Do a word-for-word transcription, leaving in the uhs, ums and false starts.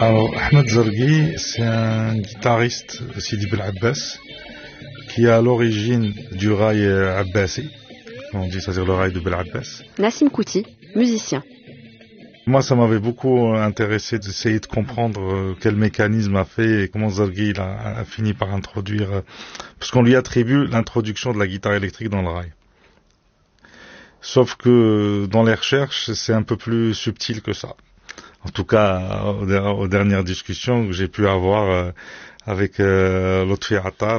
Alors, Ahmed Zargui, c'est un guitariste Sidi Bel Abbas qui est à l'origine du rail Abbasi, on dit, c'est-à-dire le rail de Bel Abbas. Nassim Kouti, musicien. Moi, ça m'avait beaucoup intéressé d'essayer de comprendre quel mécanisme a fait et comment Zargui il a, a fini par introduire, parce qu'on lui attribue l'introduction de la guitare électrique dans le rail. Sauf que dans les recherches, c'est un peu plus subtil que ça. En tout cas, aux dernières discussions que j'ai pu avoir avec Lotfi Attar,